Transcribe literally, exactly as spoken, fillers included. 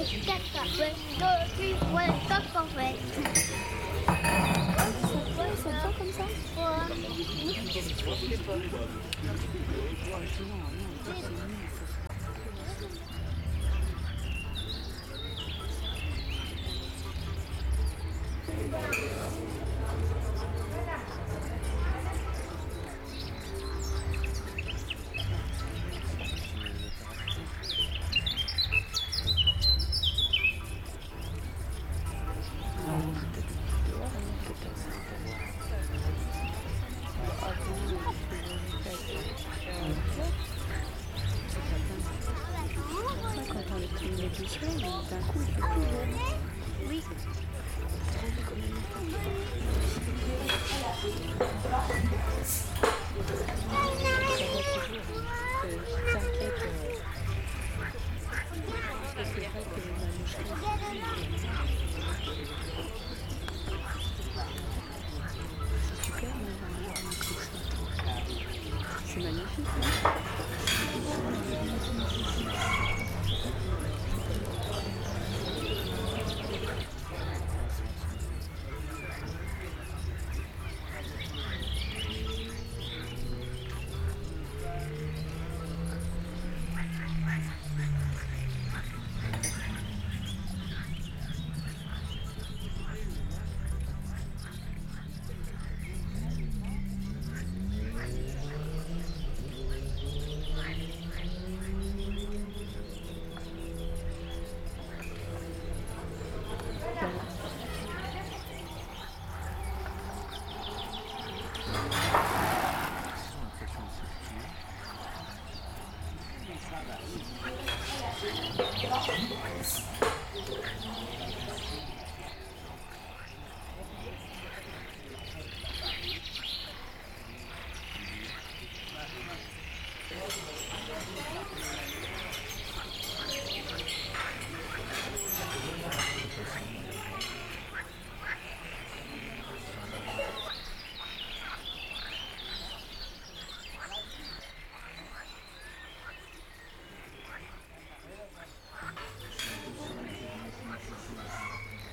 Ouais, ouais, coq en fait. Ouais, ça te sent comme ça? Quand on les petits minutes du soleil, d'un coup il fait plus beau. Oui. C'est super, on va avoir un comme ça. C'est magnifique, hein?